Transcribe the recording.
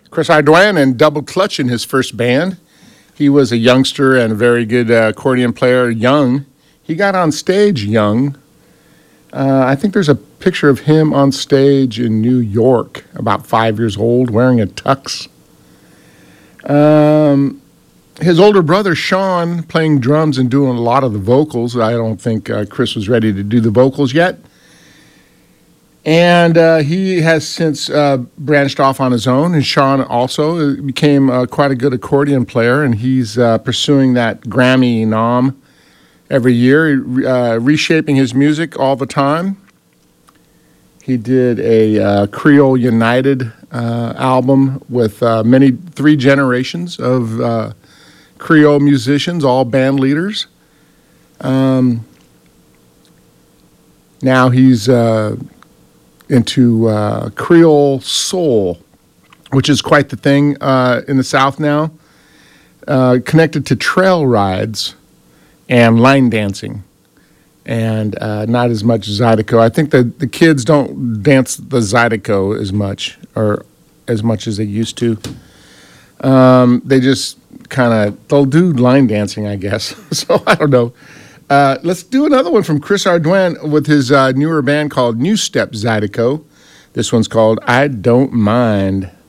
Chris Ardoin and Double Clutch in his first band. He was a youngster and a very good accordion player, young. He got on stage young. I think there's a picture of him on stage in New York, about 5 years old, wearing a tux. His older brother, Sean, playing drums and doing a lot of the vocals. I don't think Chris was ready to do the vocals yet. And he has since branched off on his own. And Sean also became quite a good accordion player, and he's pursuing that Grammy nom every year, reshaping his music all the time. He did a Creole United album with three generations of Creole musicians, all band leaders. Now he's into Creole soul, which is quite the thing in the South now, connected to trail rides and line dancing, and not as much Zydeco. I think that the kids don't dance the Zydeco as much as they used to. They just they'll do line dancing, I guess. So I don't know. Let's do another one from Chris Ardoin with his newer band called New Step Zydeco. This one's called I Don't Mind.